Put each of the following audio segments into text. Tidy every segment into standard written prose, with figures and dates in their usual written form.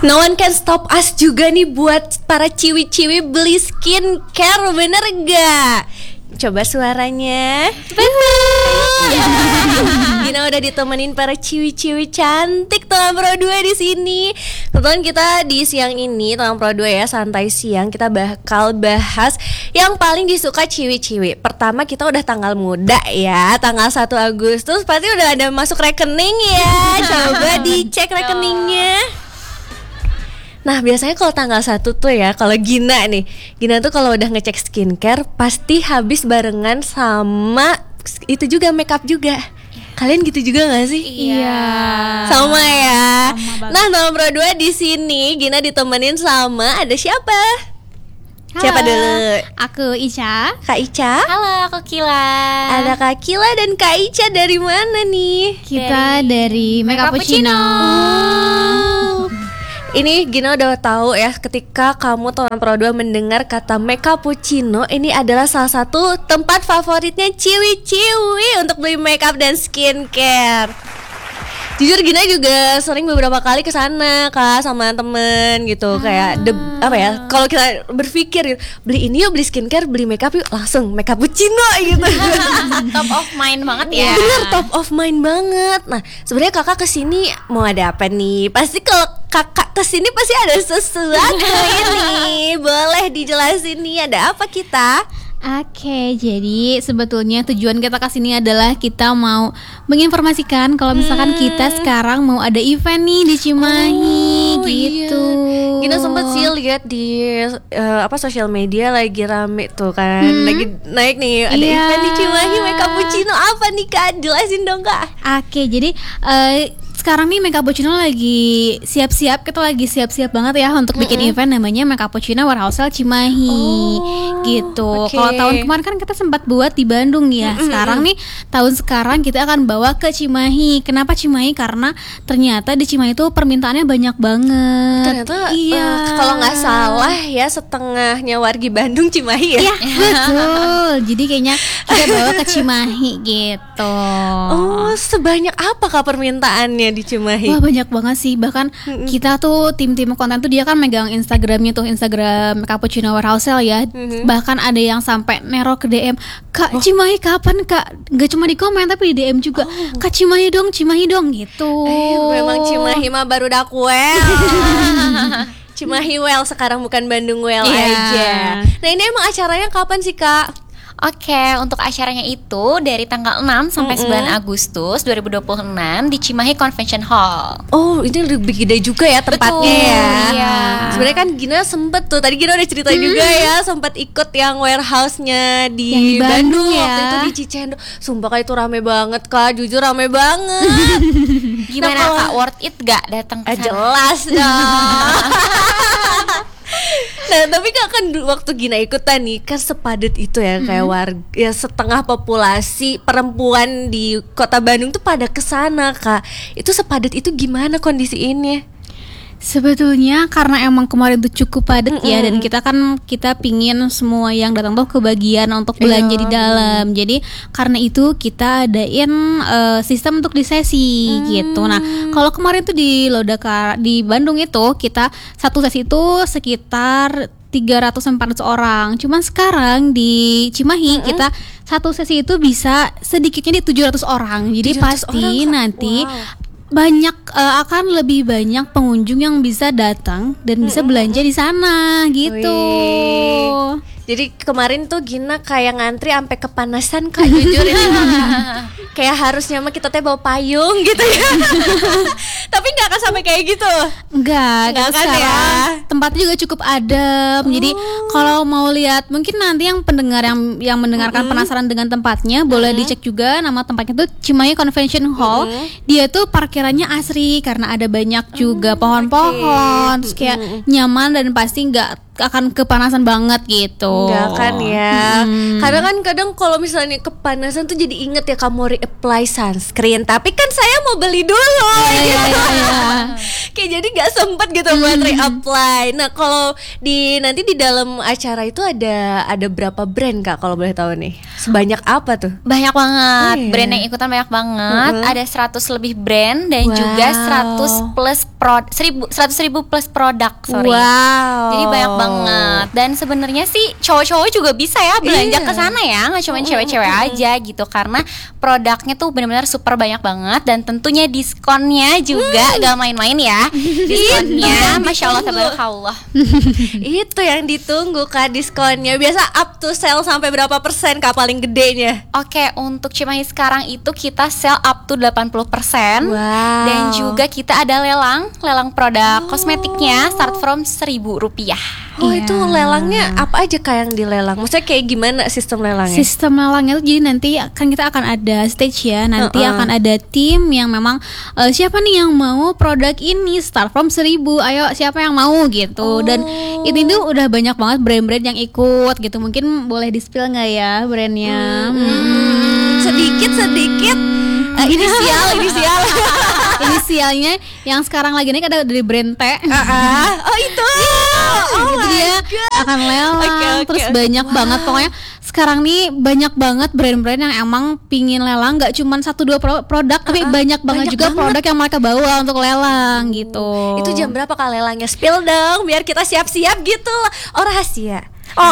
No one can stop us juga nih buat para ciwi-ciwi beli skincare, bener gak? Coba suaranya. Gina udah ditemenin para ciwi-ciwi cantik Tolong Pro 2 di sini. Kebetulan kita di siang ini Tolong Pro 2 ya, santai siang, kita bakal bahas yang paling disuka ciwi-ciwi. Pertama kita udah tanggal muda ya, tanggal 1 Agustus pasti udah ada masuk rekening ya. Coba dicek rekeningnya. Nah biasanya kalau tanggal 1 tuh ya, kalau Gina tuh kalau udah ngecek skincare pasti habis barengan sama itu juga, makeup juga. Kalian gitu juga gak sih? Iya. Sama ya. Nah Tolong Pro 2 di sini Gina ditemenin sama ada siapa? Halo. Siapa dulu? Aku Ica. Kak Ica. Halo, aku Kila. Ada Kak Kila dan Kak Ica dari mana nih? Kita dari Makeupuccino. Ini Gina udah tahu ya, ketika kamu Tolong Pro 2 mendengar kata Makeupuccino, ini adalah salah satu tempat favoritnya ciwi-ciwi untuk beli makeup dan skincare. Jujur Gina juga sering beberapa kali kesana Kak sama temen gitu. Kayak kalau kita berpikir beli ini yuk, beli skincare, beli makeup yuk, langsung Makeupuccino gitu. Top of mind banget ya. Bener, top of mind banget. Nah sebenarnya kakak kesini mau ada apa nih? Pasti kalau kakak kesini pasti ada sesuatu ini. Boleh dijelasin nih ada apa kita? Oke, jadi sebetulnya tujuan kita kesini adalah kita mau menginformasikan kalau misalkan kita sekarang mau ada event nih di Cimahi gitu. Iya. Gina sempet sih lihat di sosial media lagi rame tuh kan, lagi naik nih ada event di Cimahi Makeupuccino. Apa nih Kak? Jelasin dong Kak. Oke, jadi sekarang nih Makeupuccino lagi siap-siap, kita lagi siap-siap banget ya untuk bikin event namanya Makeupuccino Warehouse Sale Cimahi gitu. Okay. Kalau tahun kemarin kan kita sempat buat di Bandung ya. Sekarang nih tahun sekarang kita akan bawa ke Cimahi. Kenapa Cimahi? Karena ternyata di Cimahi itu permintaannya banyak banget. Ternyata kalau nggak salah ya setengahnya wargi Bandung Cimahi ya. Iya betul. Jadi kayaknya kita bawa ke Cimahi gitu. Oh sebanyak apa Kak permintaannya di Cimahi? Wah banyak banget sih. Bahkan kita tuh tim-tim konten tuh dia kan megang Instagramnya tuh, Instagram Makeupuccino Warehouse Sale ya. Bahkan ada yang sampai nero ke DM, Kak Cimahi kapan Kak? Gak cuma di komen tapi di DM juga, Kak Cimahi dong gitu. Memang Cimahi mah baru dakwel. Cimahi well sekarang, bukan Bandung well aja. Nah ini emang acaranya kapan sih Kak? Oke, untuk acaranya itu dari tanggal 6 sampai 9 Agustus 2026 di Cimahi Convention Hall. Oh, ini lebih gede juga ya tempatnya. Betul, ya. Iya. Sebenarnya kan Gina sempet tuh, tadi Gina udah cerita juga ya, sempat ikut yang warehouse-nya Yang di di Bandung ya. Waktu itu di Cicendo. Sumpah Kak itu rame banget Kak, jujur rame banget. Gimana Kak, worth it gak datang ke sana? Jelas dong. Nah tapi Kak kan waktu Gina ikutan nih kan sepadat itu ya, kayak warga ya, setengah populasi perempuan di kota Bandung tuh pada kesana Kak. Itu sepadat itu gimana kondisi ini? Sebetulnya karena emang kemarin tuh cukup padat ya, dan kita pingin semua yang datang tuh kebagian untuk belanja di dalam. Jadi karena itu kita adain sistem untuk di sesi gitu. Nah kalau kemarin tuh di Lodakar di Bandung itu kita satu sesi itu sekitar 300-400 orang. Cuman sekarang di Cimahi kita satu sesi itu bisa sedikitnya di 700 orang. Jadi 700 pasti orang, nanti banyak akan lebih banyak pengunjung yang bisa datang dan bisa belanja di sana gitu. Wih. Jadi kemarin tuh Gina kayak ngantri sampai kepanasan Kak, jujur ini. Kayak harusnya mah kita teh bawa payung gitu ya. Tapi nggak akan sampai kayak gitu. Enggak kan sekarang ya. tempatnya juga cukup adem. Jadi kalau mau lihat, mungkin nanti yang pendengar yang mendengarkan penasaran dengan tempatnya, boleh dicek juga nama tempatnya tuh Cimahi Convention Hall. Dia tuh parkirannya asri karena ada banyak juga pohon-pohon. Terus kayak nyaman dan pasti nggak akan kepanasan banget gitu. Enggak kan ya. Karena kan kadang kalau misalnya kepanasan tuh jadi inget ya kamu reapply sunscreen. Tapi kan saya mau beli dulu. Iya. Kayak jadi nggak sempet gitu buat reapply. Nah kalau nanti di dalam acara itu ada berapa brand Kak kalau boleh tahu nih? Sebanyak apa tuh? Banyak banget, Oh, iya. brand yang ikutan banyak banget. Ada 100 lebih brand dan Wow. juga 100.000 plus produk, sorry. Wow. Jadi banyak banget. Dan sebenarnya sih cowok-cowok juga bisa ya belanja Iya. ke sana ya, nggak cuma cewek-cewek aja gitu. Karena produknya tuh benar-benar super banyak banget dan tentunya diskonnya juga gak main-main ya. Diskonnya, masya Allah, tabarakallah. Itu yang ditunggu Kak diskonnya. Biasa up to sale sampai berapa persen Kak paling gedenya? Oke, untuk Cimahi sekarang itu kita sell up to 80%. Wow. Dan juga kita ada lelang produk kosmetiknya start from Rp1.000. Oh itu lelangnya apa aja Kak yang dilelang? Maksudnya kayak gimana sistem lelangnya? Sistem lelangnya tuh jadi nanti kan kita akan ada stage ya. Nanti akan ada tim yang memang siapa nih yang mau produk ini start from 1.000. Ayo siapa yang mau gitu. Dan ini tuh udah banyak banget brand-brand yang ikut gitu. Mungkin boleh di-spill nggak ya brandnya? Sedikit inisial. Inisialnya yang sekarang lagi naik ada dari brand T. Oh itu. Gitu dia akan lelang. Oke, Terus oke. banyak banget pokoknya sekarang nih banyak banget brand-brand yang emang pingin lelang, nggak cuma 1-2 produk tapi banyak banget juga produk yang mereka bawa untuk lelang gitu. Itu jam berapa Kak lelangnya? Spill dong biar kita siap-siap gitu. Oh rahasia.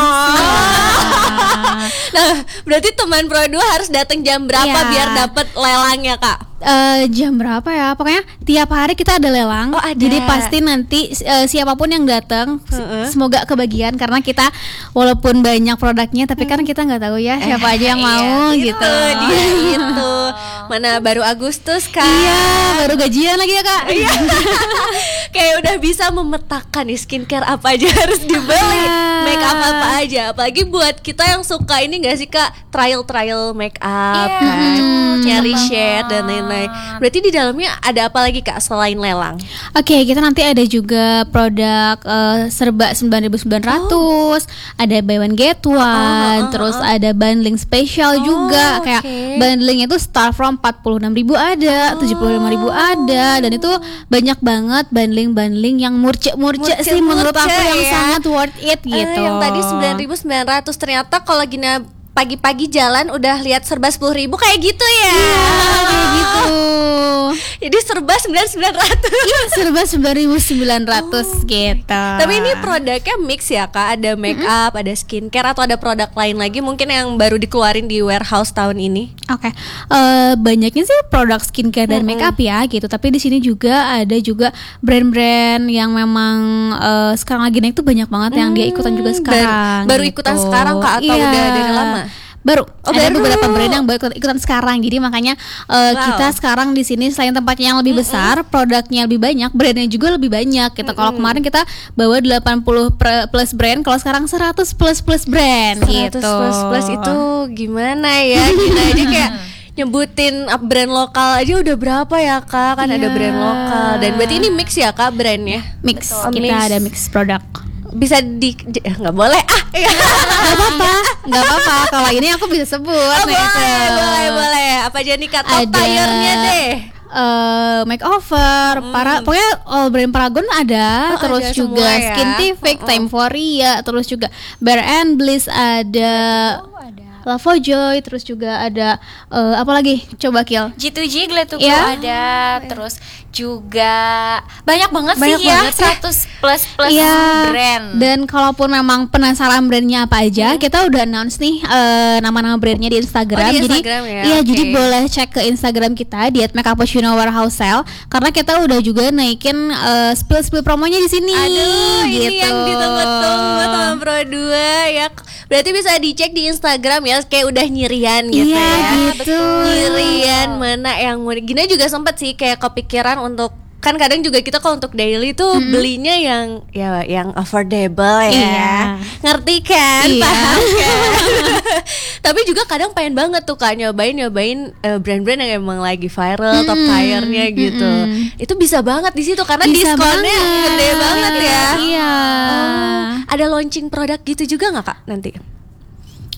Nah, berarti teman Pro 2 harus datang jam berapa Iya. biar dapat lelangnya, Kak? Jam berapa ya? Pokoknya tiap hari kita ada lelang. Oh, ada. Jadi pasti nanti siapapun yang datang semoga kebagian karena kita walaupun banyak produknya tapi kan kita nggak tahu ya siapa aja yang mau Iya, gitu. Dia itu. Mana baru Agustus, Kak? Iya, baru gajian lagi ya, Kak. Iya. Kayak udah bisa memetakan nih skincare apa aja harus dibeli, make up apa aja. Apalagi buat kita yang suka ini gak sih Kak, trial make up kan, nyari shade dan lain-lain. Berarti di dalamnya ada apa lagi Kak selain lelang? Oke, kita nanti ada juga produk serba 9.900, ada buy one get one, terus ada bundling spesial juga. Kayak bundlingnya itu start from 46.000 ada, 75.000 ada, dan itu banyak banget bundling yang murce sih menurut aku yang ya. sangat worth it gitu. Yang tadi 9.900 ternyata kalau gini pagi-pagi jalan udah lihat serba 10.000 kayak gitu ya. Kayak gitu. Jadi serba 9.900. Iya, serba 9.900 gitu. Tapi ini produknya mix ya Kak, ada make up, ada skincare atau ada produk lain lagi mungkin yang baru dikeluarin di warehouse tahun ini? Oke, banyaknya sih produk skincare dan makeup ya gitu. Tapi di sini juga ada juga brand-brand yang memang sekarang lagi naik tuh banyak banget yang dia ikutan juga sekarang. Baru gitu. ikutan sekarang Kak atau Iya. udah dari lama? Baru, ada baru. beberapa brand yang baru ikutan sekarang. Jadi makanya kita sekarang di sini selain tempatnya yang lebih besar, produknya lebih banyak, brandnya juga lebih banyak. Gitu. Kalau kemarin kita bawa 80 plus brand, kalau sekarang 100 plus brand 100 gitu. plus itu gimana ya? Gila aja kayak nyebutin brand lokal aja udah berapa ya Kak? Kan ada brand lokal. Dan berarti ini mix ya Kak brandnya? Mix, Betul. kita Mix. ada mix produk. Bisa nggak boleh Nggak apa-apa. Kalau ini aku bisa sebut. boleh. Apa aja nih Kak? Top Ada tire-nya deh. Makeover, pokoknya all brand Paragon ada, terus ada juga semua ya. Skintific, Timeforia, terus juga Bare and Bliss ada. Lavojoy, terus juga ada apa lagi? Coba Kiel. G2G Glad to Glow Iya. ada, terus juga banyak banget Banyak sih ya, banget ya. 100 plus Iya. brand. Dan kalaupun memang penasaran brandnya apa aja, kita udah announce nih nama-nama brandnya di Instagram. Oh, di jadi Instagram ya? iya, Oke. jadi boleh cek ke Instagram kita di @makeuppuccino_warehouse sale karena kita udah juga naikin spill promonya di sini. Aduh, gitu. ini yang ditunggu-tunggu teman Pro 2 ya. Berarti bisa dicek di Instagram ya, kayak udah nyirian gitu Iya, ya. gitu. Nyirian mana yang mau. Gina juga sempet sih kayak kepikiran untuk, kan kadang juga kita kalau untuk daily tuh belinya yang affordable ya. Iya. Ngerti kan? Iya. Paham kan? Tapi juga kadang pengen banget tuh Kak nyobain brand-brand yang emang lagi viral, top tire-nya gitu. Itu bisa banget di situ karena Bisa diskonnya banget. gede banget ya. Iya. Ada launching produk gitu juga nggak Kak nanti?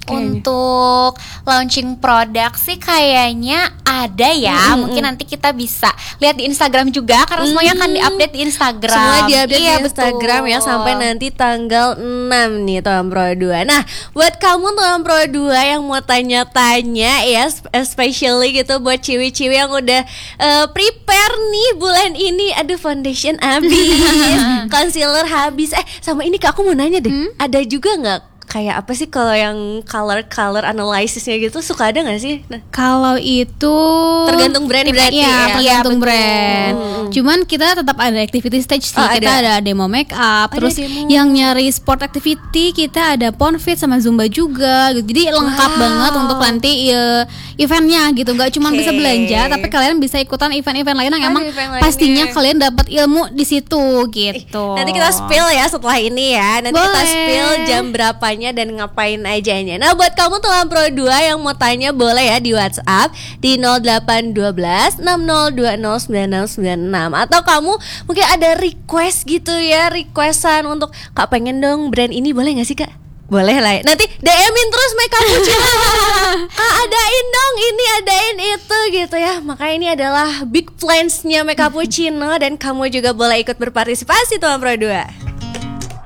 Untuk launching produk sih kayaknya ada ya. Mungkin nanti kita bisa lihat di Instagram juga karena semuanya akan diupdate di Instagram. Semua diupdate Iya, di Instagram betul. ya sampai nanti tanggal 6 nih Tuan Pro 2. Nah, buat kamu Tuan Pro 2 yang mau tanya-tanya ya, especially gitu buat ciwi-ciwi yang udah prepare nih bulan ini, aduh foundation habis, concealer habis. Sama ini Kak, aku mau nanya deh. Ada juga nggak kayak apa sih kalau yang color analysisnya gitu, suka ada nggak sih? Nah, Kalau itu tergantung brand berarti Iya, ya. tergantung Iya, betul. brand. Cuman kita tetap ada activity stage sih. Oh, Kita ada demo make up, terus demo. yang nyari sport activity kita ada Ponfit sama Zumba juga. Gitu. Jadi lengkap banget untuk nanti eventnya gitu. Nggak cuma bisa belanja, tapi kalian bisa ikutan event-event lain yang emang event lainnya. pastinya kalian dapat ilmu di situ gitu. Nanti kita spill ya setelah ini ya. Nanti kita Boleh. spill jam berapanya dan ngapain ajanya. Nah, buat kamu Tuan Pro 2 yang mau tanya boleh ya di WhatsApp di 0812 60209696, atau kamu mungkin ada request gitu ya, requestan untuk Kak pengen dong brand ini, boleh nggak sih Kak? Boleh lah ya. Nanti DM-in terus Make Cappuccino. Kak adain dong ini, adain itu gitu ya. Makanya ini adalah big plans-nya Make Cappuccino, dan kamu juga boleh ikut berpartisipasi Tuan Pro 2.